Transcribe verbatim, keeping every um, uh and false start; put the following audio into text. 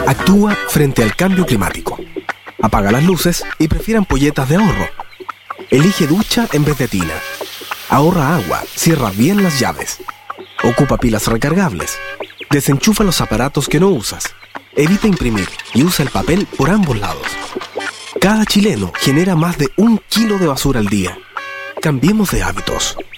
Actúa frente al cambio climático. Apaga las luces y prefiere ampolletas de ahorro. Elige ducha en vez de tina. Ahorra agua, cierra bien las llaves. Ocupa pilas recargables. Desenchufa los aparatos que no usas. Evita imprimir y usa el papel por ambos lados. Cada chileno genera más de un kilo de basura al día. Cambiemos de hábitos.